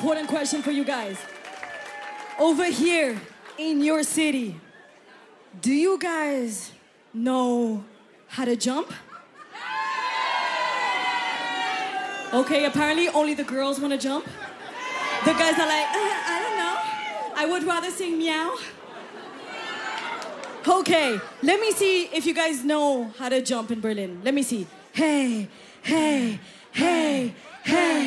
important question for you guys. Over here in your city, do you guys know how to jump? Okay, apparently only the girls want to jump. The guys are like, I don't know. I would rather sing meow. Okay, let me see if you guys know how to jump in Berlin. Let me see. Hey, hey, hey, hey.